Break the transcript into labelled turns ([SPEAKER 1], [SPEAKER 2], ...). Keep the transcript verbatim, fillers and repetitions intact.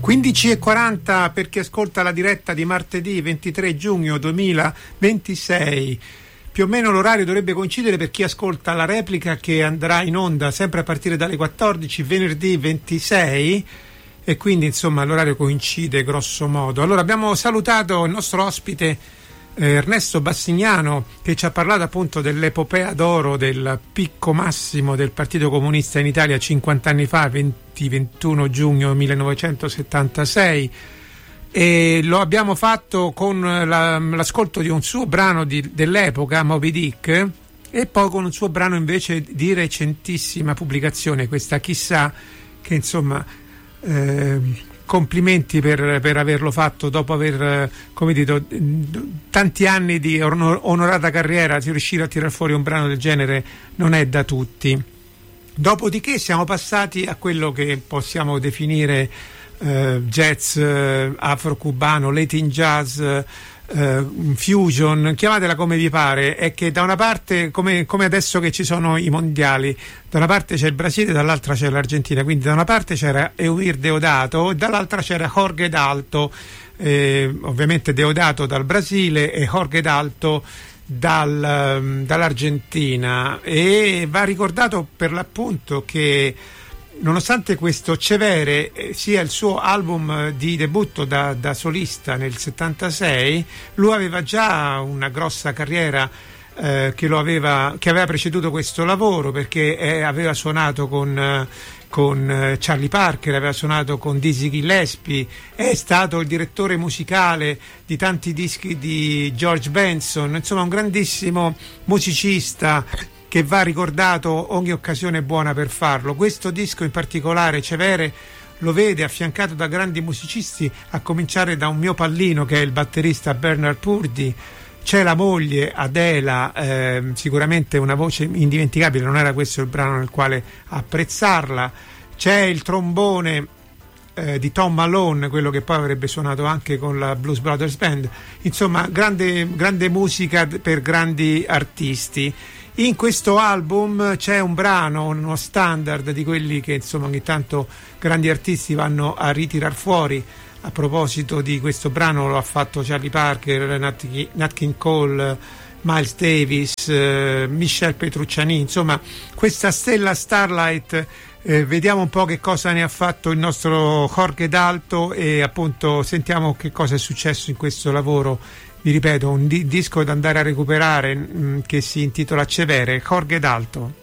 [SPEAKER 1] quindici e quaranta per chi ascolta la diretta di martedì ventitré giugno duemilaventisei. Più o meno l'orario dovrebbe coincidere per chi ascolta la replica, che andrà in onda sempre a partire dalle quattordici venerdì ventisei, e quindi insomma l'orario coincide grosso modo. Allora abbiamo salutato il nostro ospite eh, Ernesto Bassignano, che ci ha parlato appunto dell'epopea d'oro del picco massimo del Partito Comunista in Italia cinquanta anni fa, venti ventuno giugno millenovecentosettantasei. E lo abbiamo fatto con la, l'ascolto di un suo brano di, dell'epoca, Moby Dick, e poi con un suo brano invece di recentissima pubblicazione, questa Chissà, che insomma eh, complimenti per, per averlo fatto dopo aver, come dito, tanti anni di onorata carriera. Riuscire a tirar fuori un brano del genere non è da tutti. Dopodiché siamo passati a quello che possiamo definire Uh, jazz, uh, afro-cubano, latin jazz, uh, fusion, chiamatela come vi pare. È che da una parte, come, come adesso che ci sono i mondiali, da una parte c'è il Brasile, dall'altra c'è l'Argentina, quindi da una parte c'era Eumir Deodato e dall'altra c'era Jorge Dalto, eh, ovviamente Deodato dal Brasile e Jorge Dalto dal, um, dall'Argentina. E va ricordato per l'appunto che nonostante questo Cevere eh, sia il suo album di debutto da, da solista nel settantasei, lui aveva già una grossa carriera eh, che, lo aveva, che aveva preceduto questo lavoro, perché eh, aveva suonato con, eh, con eh, Charlie Parker, aveva suonato con Dizzy Gillespie, è stato il direttore musicale di tanti dischi di George Benson, insomma un grandissimo musicista che va ricordato, ogni occasione è buona per farlo. Questo disco in particolare, Cevere, lo vede affiancato da grandi musicisti, a cominciare da un mio pallino che è il batterista Bernard Purdy. C'è la moglie Adela, eh, sicuramente una voce indimenticabile, non era questo il brano nel quale apprezzarla. C'è il trombone eh, di Tom Malone, quello che poi avrebbe suonato anche con la Blues Brothers Band. Insomma, grande, grande musica per grandi artisti. In questo album c'è un brano, uno standard di quelli che insomma ogni tanto grandi artisti vanno a ritirar fuori. A proposito di questo brano lo ha fatto Charlie Parker, Nat, Nat King Cole, Miles Davis, eh, Michel Petrucciani, insomma questa stella Starlight. Eh, vediamo un po' che cosa ne ha fatto il nostro Jorge Dalto e appunto sentiamo che cosa è successo in questo lavoro. Vi ripeto, un di- disco da andare a recuperare mh, che si intitola Cevere, Jorge Dalto.